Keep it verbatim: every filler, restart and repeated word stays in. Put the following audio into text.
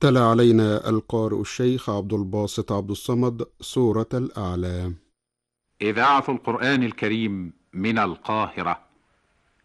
تلا علينا القارئ الشيخ عبد الباسط عبد الصمد سورة الأعلى. إذاعة القرآن الكريم من القاهرة.